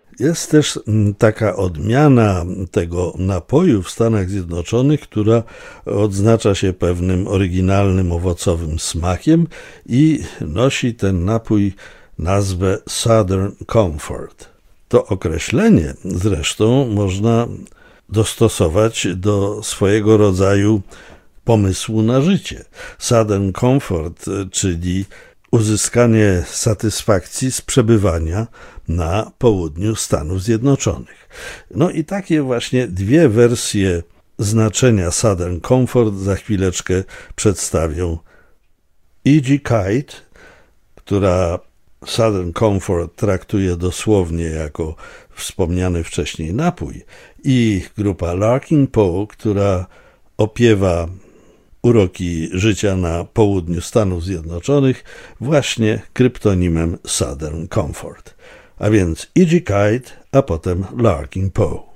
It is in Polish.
Jest też taka odmiana tego napoju w Stanach Zjednoczonych, która odznacza się pewnym oryginalnym owocowym smakiem i nosi ten napój nazwę Southern Comfort. To określenie zresztą można dostosować do swojego rodzaju pomysłu na życie. Southern Comfort, czyli uzyskanie satysfakcji z przebywania na południu Stanów Zjednoczonych. No i takie właśnie dwie wersje znaczenia Southern Comfort za chwileczkę przedstawią E.G. Kite, która Southern Comfort traktuje dosłownie jako wspomniany wcześniej napój, i grupa Larkin Poe, która opiewa uroki życia na południu Stanów Zjednoczonych właśnie kryptonimem Southern Comfort. A więc E.G. Kite, a potem Larkin Poe.